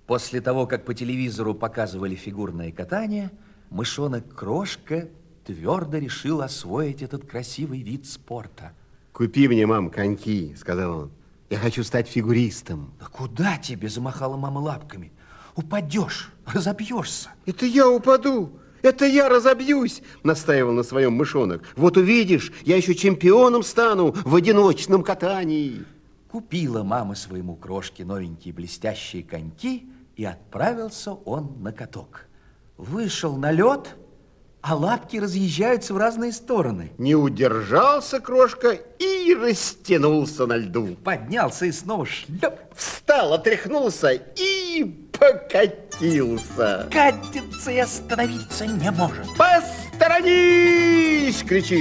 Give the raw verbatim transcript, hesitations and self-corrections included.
После того, как по телевизору показывали фигурное катание, мышонок Крошка твердо решил освоить этот красивый вид спорта. Купи мне, мам, коньки, сказал он. Я хочу стать фигуристом. Да куда тебе, замахала мама лапками? Упадешь, разобьешься. Это я упаду, это я разобьюсь, настаивал на своем мышонок. Вот увидишь, я еще чемпионом стану в одиночном катании. Купила мама своему Крошке новенькие блестящие коньки, и отправился он на каток. Вышел на лед, а лапки разъезжаются в разные стороны. Не удержался Крошка и растянулся на льду. Поднялся и снова шлеп. Встал, отряхнулся и покатился. Катится и остановиться не может. Посторонись! Кричит